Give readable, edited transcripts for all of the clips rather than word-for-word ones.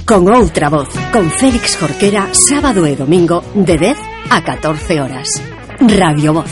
con outra voz, con Félix Jorquera, sábado e domingo de 10 a 14 horas. Radio Voz.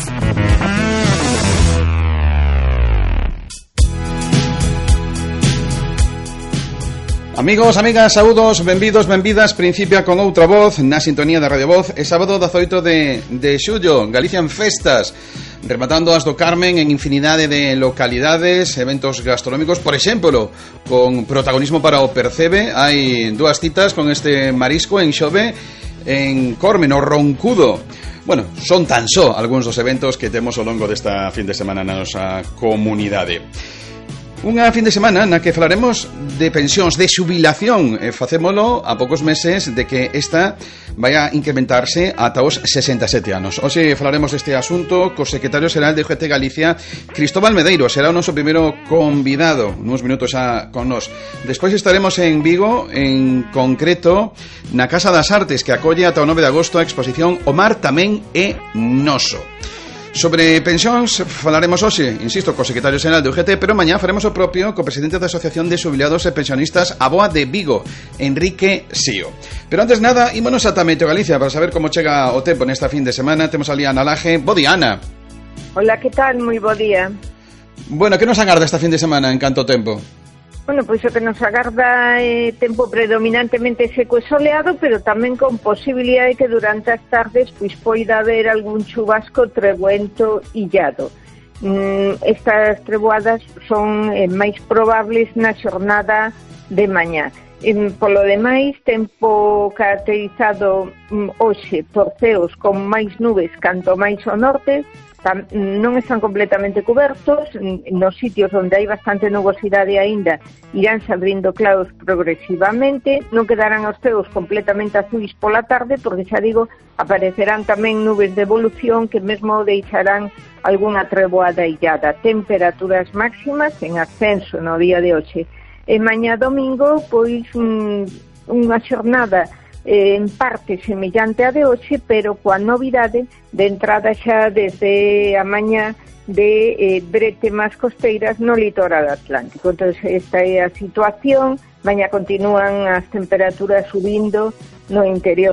Amigos, amigas, saúdos, benvidos, benvidas. Principia con outra voz na sintonía da Radio Voz. É sábado 18 de xullo, Galicia en festas, rematando as do Carmen en infinidade de localidades, eventos gastronómicos, por exemplo, con protagonismo para o Percebe. Hai dúas citas con este marisco en Xove, en Corme, no Roncudo. Bueno, son tan só algúns dos eventos que temos ao longo desta fin de semana na nosa comunidade. Unha fin de semana na que falaremos de pensións, de xubilación, e facémolo a poucos meses de que esta vai a incrementarse ata os 67 anos. Hoxe falaremos deste asunto co secretario xeral de UGT Galicia, Cristóbal Medeiro. Será o noso primeiro convidado, nuns minutos xa con nós. Despois estaremos en Vigo, en concreto na Casa das Artes, que acolle ata o 9 de agosto a exposición O Mar tamén é noso. Sobre pensións falaremos hoxe, insisto, co secretario xeral de UGT, pero mañá faremos o propio co presidente da Asociación de Xubilados e Pensionistas Aboa de Vigo, Enrique Sío. Pero antes nada, ímonos ata Meteo Galicia para saber como chega o tempo nesta fin de semana. Temos ali a Ana Laje. Bo día, Ana. Hola, que tal? Moi bo día. Bueno, que nos agarda esta fin de semana en canto tempo? Bueno, pois o que nos agarda é tempo predominantemente seco e soleado, pero tamén con posibilidade que durante as tardes pois poida haber algún chubasco trebuento illado. Estas treboadas son máis probables na xornada de mañá. Polo demais, tempo caracterizado hoxe por ceos con máis nubes canto máis ao norte. Non están completamente cobertos. Nos sitios onde hai bastante nubosidade aínda iránse abrindo claros progresivamente. Non quedarán os ceos completamente azuis pola tarde, porque xa digo, aparecerán tamén nubes de evolución que mesmo deixarán algunha treboada illada. Temperaturas máximas en ascenso no día de hoxe. E mañá domingo, pois unha xornada en parte semellante a de hoxe, pero coa novidade de entrada xa desde a mañá de bretemas costeiras no litoral atlántico. Entón, esta é a situación. Mañá continúan as temperaturas subindo no interior